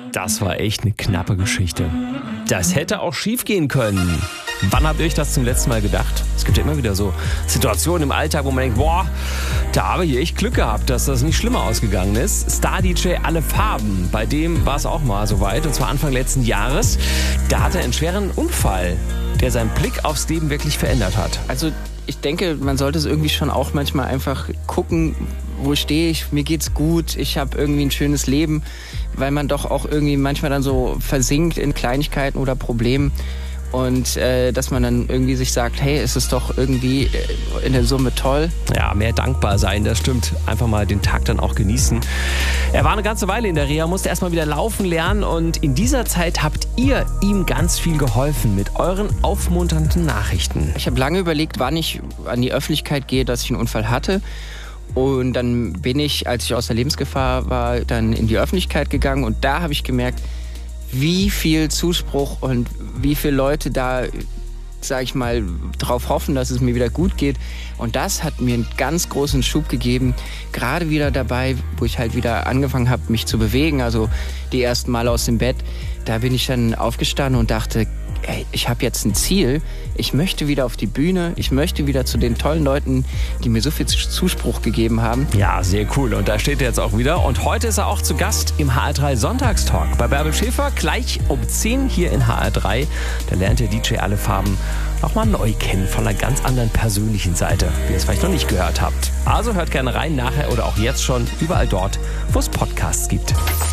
Das war echt eine knappe Geschichte. Das hätte auch schief gehen können. Wann habt ihr euch das zum letzten Mal gedacht? Es gibt ja immer wieder so Situationen im Alltag, wo man denkt, boah, da habe ich echt Glück gehabt, dass das nicht schlimmer ausgegangen ist. Star-DJ Alle Farben, bei dem war es auch mal so weit, und zwar Anfang letzten Jahres. Da hatte er einen schweren Unfall, der seinen Blick aufs Leben wirklich verändert hat. Also ich denke, man sollte es irgendwie schon auch manchmal einfach gucken, wo stehe ich, mir geht's gut, ich habe irgendwie ein schönes Leben, weil man doch auch irgendwie manchmal dann so versinkt in Kleinigkeiten oder Problemen. Und dass man dann irgendwie sich sagt, hey, es ist doch irgendwie in der Summe toll. Ja, mehr dankbar sein, das stimmt. Einfach mal den Tag dann auch genießen. Er war eine ganze Weile in der Reha, musste erstmal wieder laufen lernen, und in dieser Zeit habt ihr ihm ganz viel geholfen mit euren aufmunternden Nachrichten. Ich habe lange überlegt, wann ich an die Öffentlichkeit gehe, dass ich einen Unfall hatte. Und dann bin ich, als ich aus der Lebensgefahr war, dann in die Öffentlichkeit gegangen, und da habe ich gemerkt, wie viel Zuspruch und wie viele Leute da, sag ich mal, drauf hoffen, dass es mir wieder gut geht. Und das hat mir einen ganz großen Schub gegeben. Gerade wieder dabei, wo ich halt wieder angefangen habe, mich zu bewegen. Also die ersten Male aus dem Bett. Da bin ich dann aufgestanden und dachte, ey, ich habe jetzt ein Ziel. Ich möchte wieder auf die Bühne. Ich möchte wieder zu den tollen Leuten, die mir so viel Zuspruch gegeben haben. Ja, sehr cool. Und da steht er jetzt auch wieder. Und heute ist er auch zu Gast im HR3 Sonntagstalk bei Bärbel Schäfer. Gleich um 10 hier in HR3. Da lernt der DJ Alle Farben auch mal neu kennen von einer ganz anderen persönlichen Seite, wie ihr es vielleicht noch nicht gehört habt. Also hört gerne rein, nachher oder auch jetzt schon, überall dort, wo es Podcasts gibt.